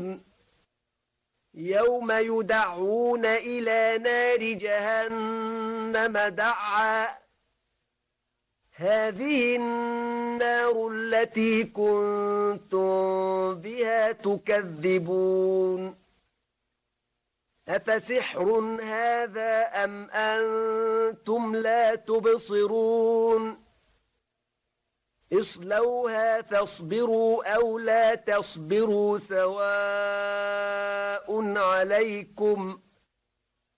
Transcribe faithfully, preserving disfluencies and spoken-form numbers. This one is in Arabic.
يعلمون يوم يدعون إلى نار جهنم دعا هذه النار التي كنتم بها تكذبون أفسحر هذا أم أنتم لا تبصرون اصلوها فاصبروا أو لا تصبروا سواء عليكم